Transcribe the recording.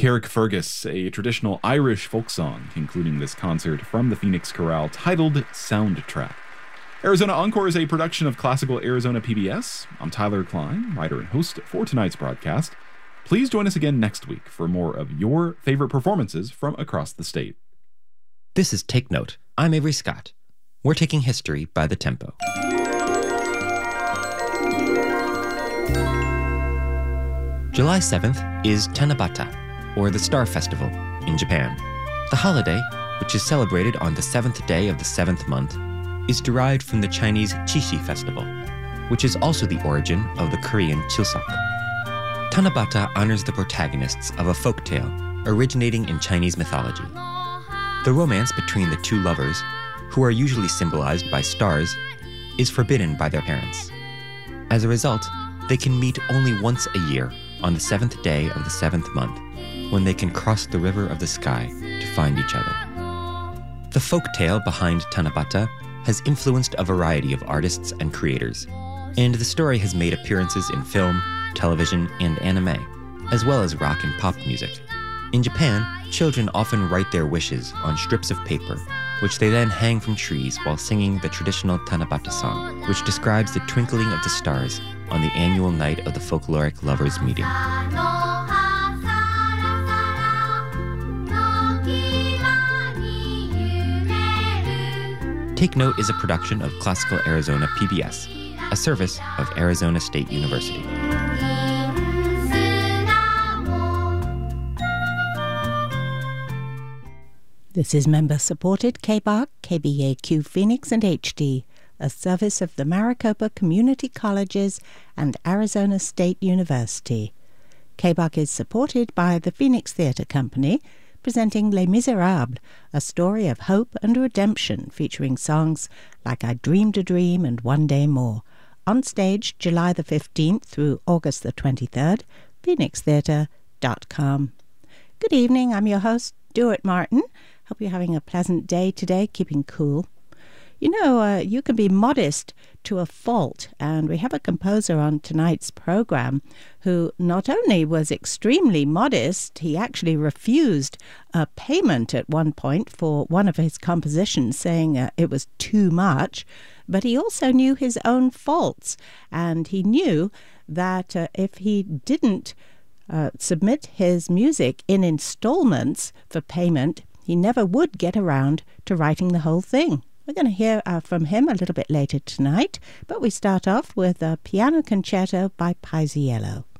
Carrickfergus, a traditional Irish folk song, concluding this concert from the Phoenix Chorale titled Soundtrack. Arizona Encore is a production of Classical Arizona PBS. I'm Tyler Klein, writer and host for tonight's broadcast. Please join us again next week for more of your favorite performances from across the state. This is Take Note. I'm Avery Scott. We're taking history by the tempo. July 7th is Tanabata, or the Star Festival, in Japan. The holiday, which is celebrated on the 7th day of the 7th month, is derived from the Chinese Qixi Festival, which is also the origin of the Korean Chuseok. Tanabata honors the protagonists of a folk tale originating in Chinese mythology. The romance between the two lovers, who are usually symbolized by stars, is forbidden by their parents. As a result, they can meet only once a year on the 7th day of the 7th month, when they can cross the river of the sky to find each other. The folk tale behind Tanabata has influenced a variety of artists and creators, and the story has made appearances in film, television, and anime, as well as rock and pop music. In Japan, children often write their wishes on strips of paper, which they then hang from trees while singing the traditional Tanabata song, which describes the twinkling of the stars on the annual night of the folkloric lovers' meeting. Take Note is a production of Classical Arizona PBS, a service of Arizona State University. This is member-supported KBAQ, KBAQ Phoenix and HD, a service of the Maricopa Community Colleges and Arizona State University. KBAQ is supported by the Phoenix Theatre Company, presenting Les Miserables, a story of hope and redemption featuring songs like I Dreamed a Dream and One Day More. On stage July the 15th through August the 23rd, phoenixtheatre.com. Good evening, I'm your host, Stuart Martin. Hope you're having a pleasant day today, keeping cool. You know, you can be modest to a fault, and we have a composer on tonight's program who not only was extremely modest, he actually refused a payment at one point for one of his compositions, saying it was too much, but he also knew his own faults, and he knew that if he didn't submit his music in installments for payment, he never would get around to writing the whole thing. We're going to hear from him a little bit later tonight, but we start off with a piano concerto by Paisiello.